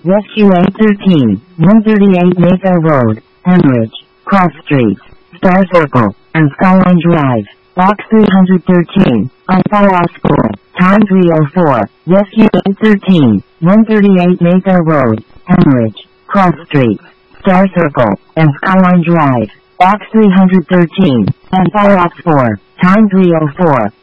SQA 13, 138 Mayfair Road, Hemorrhage, Cross Street, Star Circle, and Skyline Drive, Box 313, on Fallout School, Time 304, SQA 13, 138 Mayfair Road, Hemorrhage, Cross Street, Star Circle, and Skyline Drive, Box 313, and Fallout 4, Time 304.